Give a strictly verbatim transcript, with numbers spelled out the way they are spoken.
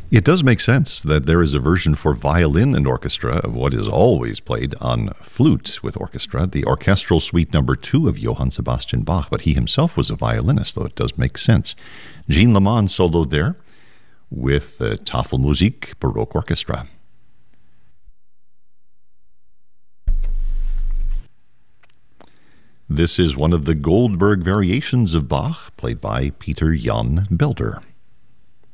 It does make sense that there is a version for violin and orchestra of what is always played on flute with orchestra, the Orchestral Suite Number Two of Johann Sebastian Bach, but he himself was a violinist, though it does make sense. Jean Lamond soloed there with the Tafelmusik Baroque Orchestra. This is one of the Goldberg variations of Bach, played by Peter Jan Belder.